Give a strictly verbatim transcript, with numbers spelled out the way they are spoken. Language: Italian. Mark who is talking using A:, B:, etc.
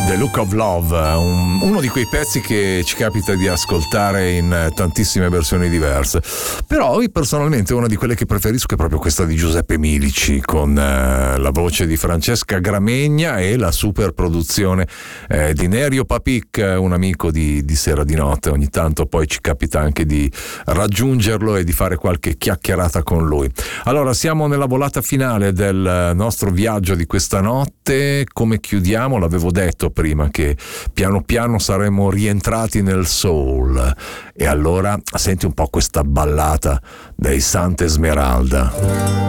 A: The Look of Love, un, uno di quei pezzi che ci capita di ascoltare in tantissime versioni diverse, però io personalmente una di quelle che preferisco è proprio questa di Giuseppe Milici, con eh, la voce di Francesca Gramegna e la super produzione eh, di Nerio Papic, un amico di, di Sera di Notte. Ogni tanto poi ci capita anche di raggiungerlo e di fare qualche chiacchierata con lui. Allora, siamo nella volata finale del nostro viaggio di questa notte. Come chiudiamo? L'avevo detto prima che piano piano saremmo rientrati nel soul, e allora senti un po' questa ballata dei Santa Esmeralda.